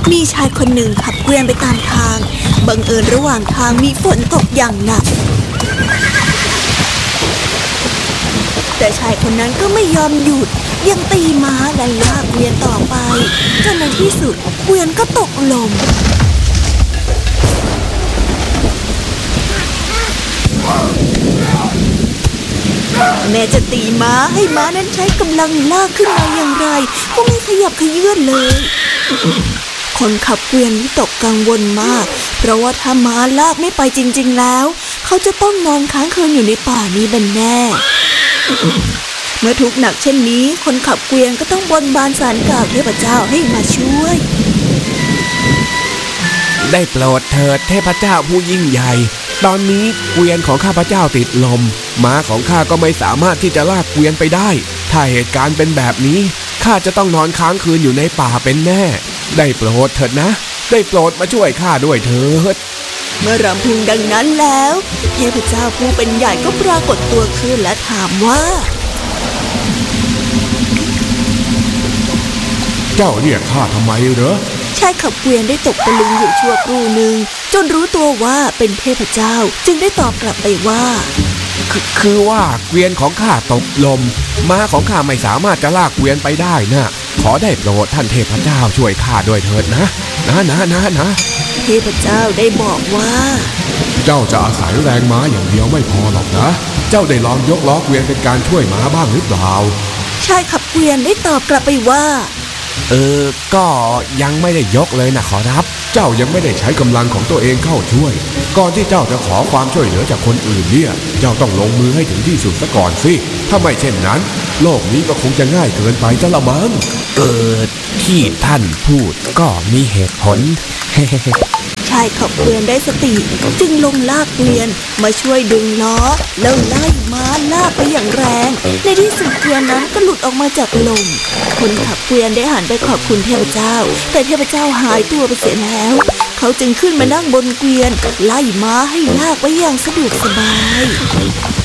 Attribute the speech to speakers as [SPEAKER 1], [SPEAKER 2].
[SPEAKER 1] มีชายคนหนึ่งขับเกวียนไปตามทางบังเอิญระหว่างทางมีฝนตกอย่างหนักแต่ชายคนนั้นก็ไม่ยอมหยุดยังตีม้าและลากเกวียนต่อไปจนในที่สุดเกวียนก็ตกลงแม้จะตีม้าให้ม้านั้นใช้กำลังลากขึ้นมาอย่างไรก็ไม่ขยับเขยื้อนเลยคนขับเกวียนวิตกกังวลมากเพราะว่าถ้าม้าลากไม่ไปจริงๆแล้วเขาจะต้องนอนค้างคืนอยู่ในป่านี้เป็นแน่เมื่อทุกข์หนักเช่นนี้คนขับเกวียนก็ต้องบนบานศาลกล่าวเทพเจ้าให้มาช่วย
[SPEAKER 2] ได้โปรดเถิดเทพเจ้าผู้ยิ่งใหญ่ตอนนี้เกวียนของข้าพเจ้าติดลมม้าของข้าก็ไม่สามารถที่จะลากเกวียนไปได้ถ้าเหตุการณ์เป็นแบบนี้ข้าจะต้องนอนค้างคืนอยู่ในป่าเป็นแน่ได้โปรดเถิดนะได้โปรดมาช่วยข้าด้วยเถิด
[SPEAKER 1] เมื่อรำพึงดังนั้นแล้วเทพเจ้าผู้เป็นใหญ่ก็ปรากฏตัวขึ้นและถามว่า
[SPEAKER 2] เจ้าเรียกข้าทำไมเหรอ
[SPEAKER 1] ชายขับเกวียนได้ตกตะลึงอยู่ชั่วครู่หนึ่งจนรู้ตัวว่าเป็นเทพเจ้าจึงได้ตอบกลับไปว่า
[SPEAKER 2] คือว่าเกวียนของข้าตกลมม้าของข้าไม่สามารถจะลากเกวียนไปได้นะขอได้โปรดท่านเทพเจ้าช่วยข้าด้วยเถิดนะ
[SPEAKER 1] เทพเจ้าได้บอกว่า
[SPEAKER 2] เจ้าจะอาศัยแรงม้าอย่างเดียวไม่พอหรอกนะเจ้าได้ลองยกล้อเกวียนเป็นการช่วยม้าบ้างหรือเปล่า
[SPEAKER 1] ชายขับเกวียนได้ตอบกลับไปว่า
[SPEAKER 2] ก็ยังไม่ได้ยกเลยนะขอรับเจ้ายังไม่ได้ใช้กำลังของตัวเองเข้าช่วยก่อนที่เจ้าจะขอความช่วยเหลือจากคนอื่นเนี่ยเจ้าต้องลงมือให้ถึงที่สุดซะก่อนสิถ้าไม่เช่นนั้นโลกนี้ก็คงจะง่ายเกินไปจะละมั้งที่ท่านพูดก็มีเหตุผล
[SPEAKER 1] ชายขับเกวียนได้สติจึงลงลากเกวียนมาช่วยดึงล้อแล้วไล่ม้าลากไปอย่างแรงในที่สุดเกวียนนั้นก็หลุดออกมาจากลมคนขับเกวียนได้หันไปขอบคุณเทพเจ้าแต่เทพเจ้าหายตัวไปเสียแล้วเขาจึงขึ้นมานั่งบนเกวียนไล่ม้าให้ลากไปอย่างสะดวกสบาย